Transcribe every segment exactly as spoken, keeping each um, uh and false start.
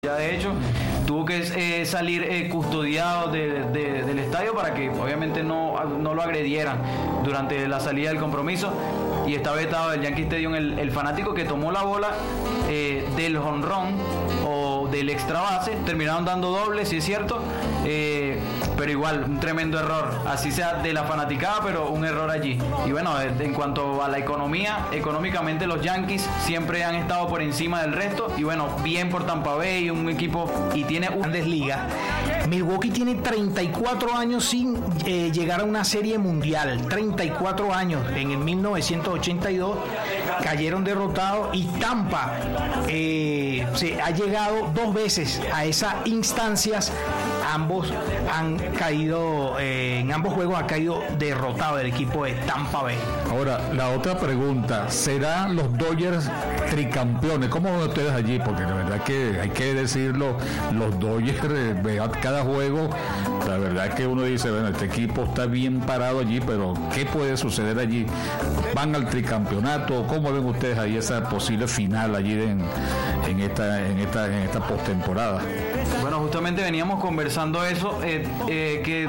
Ya de hecho tuvo que eh, salir eh, custodiado de, de, del estadio para que obviamente no, no lo agredieran durante la salida del compromiso, y está vetado del Yankee Stadium el, el fanático que tomó la bola eh, del jonrón o del extra base. Terminaron dando doble, sí es cierto, eh, pero igual un tremendo error, así sea de la fanaticada, pero un error allí. Y bueno, en cuanto a la economía, económicamente los Yankees siempre han estado por encima del resto, y bueno, bien por Tampa Bay, un equipo, y tiene grandes ligas. Milwaukee tiene treinta y cuatro años sin eh, llegar a una serie mundial, treinta y cuatro años. En el mil novecientos ochenta y dos cayeron derrotados, y Tampa eh, se ha llegado dos veces a esas instancias. Ambos han caído, eh, en ambos juegos ha caído derrotado el equipo de Tampa Bay. Ahora, la otra pregunta, ¿serán los Dodgers tricampeones? ¿Cómo ven ustedes allí? Porque la verdad que hay que decirlo, los Dodgers, eh, cada juego, la verdad que uno dice, bueno, este equipo está bien parado allí, pero ¿qué puede suceder allí? ¿Van al tricampeonato? ¿Cómo ven ustedes ahí esa posible final allí en, en esta, en esta, en esta postemporada? Bueno, justamente veníamos conversando eso, eh, eh, que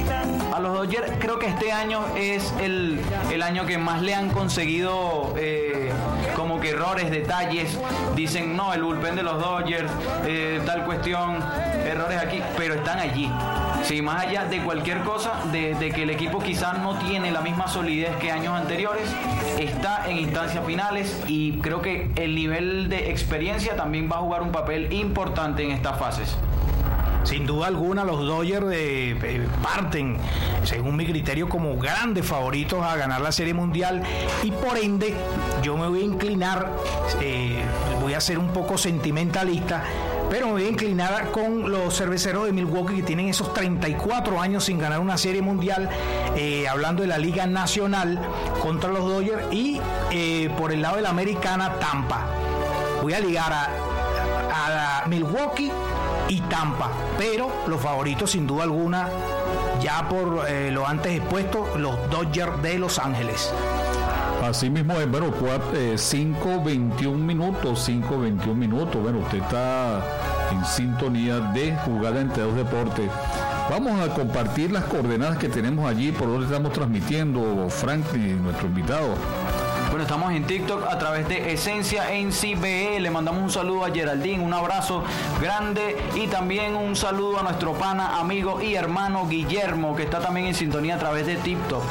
a los Dodgers creo que este año es el, el año que más le han conseguido eh, como que errores, detalles. Dicen, no, el bullpen de los Dodgers, eh, tal cuestión, errores aquí, pero están allí. Sí, más allá de cualquier cosa, de, de que el equipo quizás no tiene la misma solidez que años anteriores, está en instancias finales, y creo que el nivel de experiencia también va a jugar un papel importante en estas fases. Sin duda alguna, los Dodgers de, de, parten, según mi criterio, como grandes favoritos a ganar la Serie Mundial, y por ende yo me voy a inclinar, eh, voy a ser un poco sentimentalista, pero me voy a inclinar con los cerveceros de Milwaukee, que tienen esos treinta y cuatro años sin ganar una Serie Mundial, eh, hablando de la Liga Nacional, contra los Dodgers, y eh, por el lado de la Americana, Tampa. Voy a ligar a, a Milwaukee y Tampa, pero los favoritos sin duda alguna, ya por eh, lo antes expuesto, los Dodgers de Los Ángeles. Así mismo es, bueno, cinco veintiún minutos, cinco veintiún minutos, bueno, usted está en sintonía de Jugada Entre Dos Deportes. Vamos a compartir las coordenadas que tenemos allí, por donde estamos transmitiendo, Franklin, nuestro invitado. Bueno, estamos en TikTok a través de Esencia N C B E. Le mandamos un saludo a Geraldine, un abrazo grande, y también un saludo a nuestro pana, amigo y hermano Guillermo, que está también en sintonía a través de TikTok.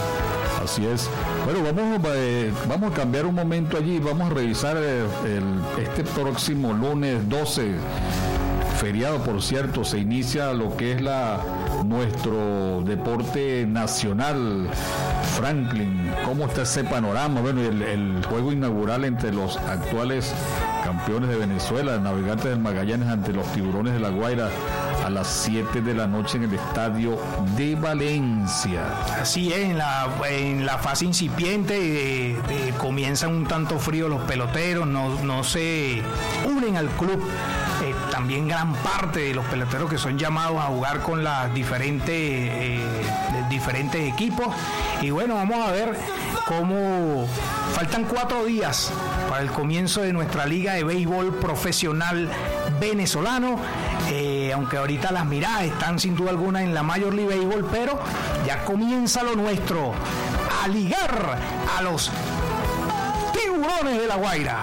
Así es. Bueno, vamos, eh, vamos a cambiar un momento allí, vamos a revisar el, el, este próximo lunes doce, feriado por cierto, se inicia lo que es la nuestro deporte nacional. Franklin, ¿cómo está ese panorama? Bueno, el, el juego inaugural entre los actuales campeones de Venezuela, Navegantes del Magallanes, ante los Tiburones de La Guaira, a las siete de la noche en el estadio de Valencia. Así es, en la, en la fase incipiente eh, eh, comienzan un tanto frío los peloteros, no, no se unen al club. Eh, también gran parte de los peloteros que son llamados a jugar con las diferentes, eh, diferentes equipos. Y bueno, vamos a ver cómo faltan cuatro días para el comienzo de nuestra liga de béisbol profesional venezolano, eh, aunque ahorita las miradas están sin duda alguna en la Major League Baseball, pero ya comienza lo nuestro, a ligar a los Tiburones de La Guaira.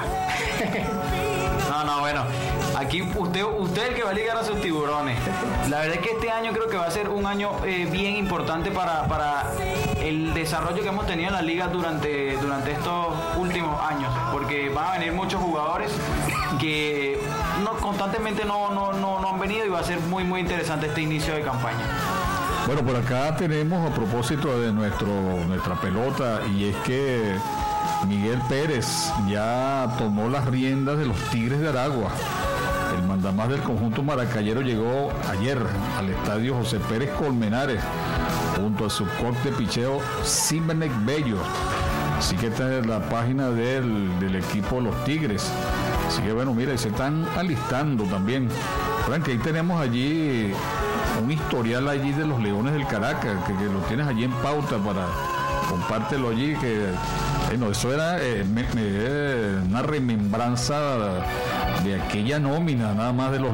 No, no, bueno, aquí usted usted es el que va a ligar a sus Tiburones. La verdad es que este año creo que va a ser un año eh, bien importante para, para el desarrollo que hemos tenido en la liga durante, durante estos últimos años, porque van a venir muchos jugadores que no, constantemente no, no, no, no han venido, y va a ser muy, muy interesante este inicio de campaña. Bueno, por acá tenemos, a propósito de nuestro nuestra pelota, y es que Miguel Pérez ya tomó las riendas de los Tigres de Aragua. El mandamás del conjunto maracayero llegó ayer al estadio José Pérez Colmenares junto a su corte picheo Simenek Bello. Así que esta es la página del, del equipo Los Tigres. Así que bueno, mira, y se están alistando también. Frank, ahí tenemos allí un historial allí de los Leones del Caracas, que, que lo tienes allí en pauta para compártelo allí, que bueno, eso era eh, me, me, una remembranza de aquella nómina nada más de los